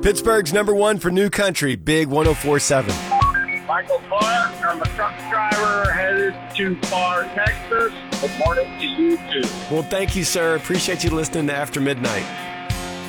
Pittsburgh's number one for New Country, Big 104.7. Michael Clark, I'm a truck driver headed to Far, Texas. Good morning to you, too. Well, thank you, sir. Appreciate you listening to After Midnight.